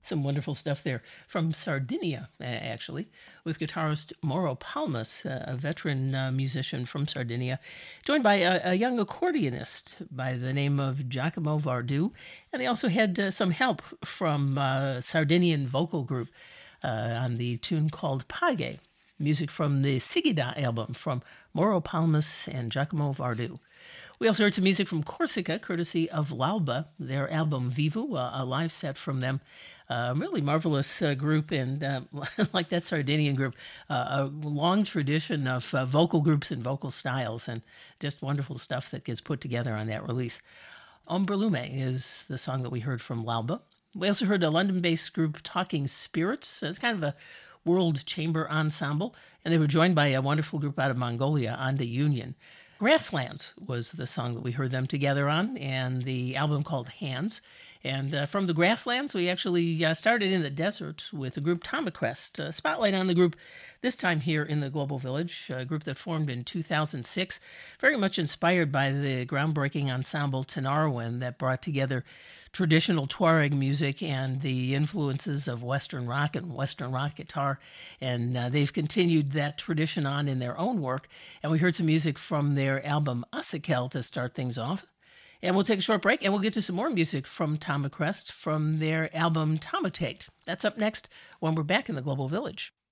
Some wonderful stuff there from Sardinia, actually, with guitarist Mauro Palmas, a veteran musician from Sardinia, joined by a young accordionist by the name of Giacomo Vardu. And they also had some help from a Sardinian vocal group on the tune called Page, music from the Sigida album from Mauro Palmas and Giacomo Vardu. We also heard some music from Corsica, courtesy of L'Alba, their album Vivu, a live set from them. Really marvelous group, and like that Sardinian group, a long tradition of vocal groups and vocal styles, and just wonderful stuff that gets put together on that release. Ombrelume is the song that we heard from L'Alba. We also heard a London-based group, Talking Spirits. It's kind of a world chamber ensemble, and they were joined by a wonderful group out of Mongolia, Anda Union. Grasslands was the song that we heard them together on, and the album called Hands. And from the Grasslands, we actually started in the desert with the group Tomaquest. Spotlight on the group, this time here in the Global Village, a group that formed in 2006, very much inspired by the groundbreaking ensemble Tinariwen that brought together traditional Tuareg music and the influences of Western rock and Western rock guitar. And they've continued that tradition on in their own work. And we heard some music from their album Asakel to start things off. And we'll take a short break, and we'll get to some more music from Tomaquest from their album Tomatate. That's up next when we're back in the Global Village.